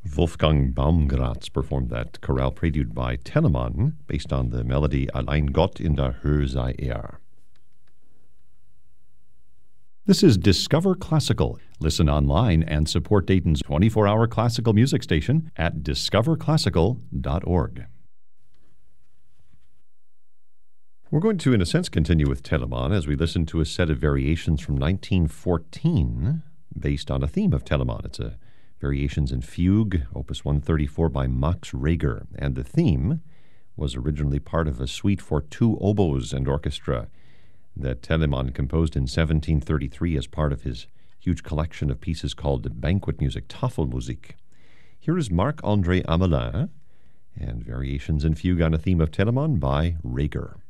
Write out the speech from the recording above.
Wolfgang Baumgratz performed that chorale prelude by Telemann, based on the melody Allein Gott in der Höhe sei er. This is Discover Classical. Listen online and support Dayton's 24-hour classical music station at discoverclassical.org. We're going to, in a sense, continue with Telemann as we listen to a set of variations from 1914 based on a theme of Telemann. It's a Variations in Fugue, Opus 134 by Max Reger, and the theme was originally part of a suite for two oboes and orchestra that Telemann composed in 1733 as part of his huge collection of pieces called Banquet Music, Tafelmusik. Here is Marc-André Hamelin and Variations in Fugue on a theme of Telemann by Reger.